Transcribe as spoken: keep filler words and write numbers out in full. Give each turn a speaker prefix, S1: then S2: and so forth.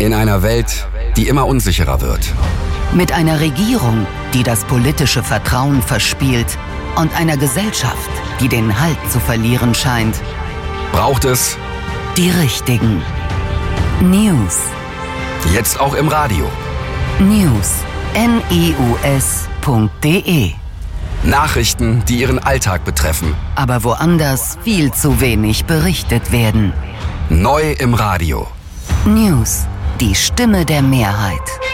S1: In einer Welt, die immer unsicherer wird.
S2: Mit einer Regierung, die das politische Vertrauen verspielt und einer Gesellschaft, die den Halt zu verlieren scheint,
S1: braucht es
S2: die richtigen News.
S1: Jetzt auch im Radio.
S2: News. N E U S punkt D E.
S1: Nachrichten, die Ihren Alltag betreffen.
S2: Aber woanders viel zu wenig berichtet werden.
S1: Neu im Radio.
S2: News. Die Stimme der Mehrheit.